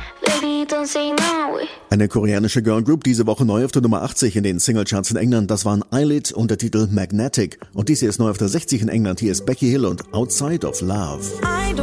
Baby, don't say no. Eine koreanische Girlgroup, diese Woche neu auf der Nummer 80 in den Singlecharts in England. Das waren Eyelid und der Titel Magnetic. Und dies hier ist neu auf der 60 in England. Hier ist Becky Hill und Outside of Love.